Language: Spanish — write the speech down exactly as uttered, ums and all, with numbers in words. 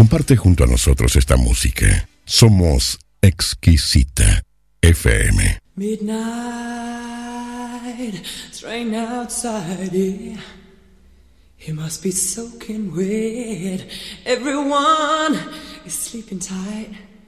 Comparte junto a nosotros esta música. Somos Exquisita F M. Midnight, it's raining outside, yeah. It must be soaking wet. Everyone is sleeping tight.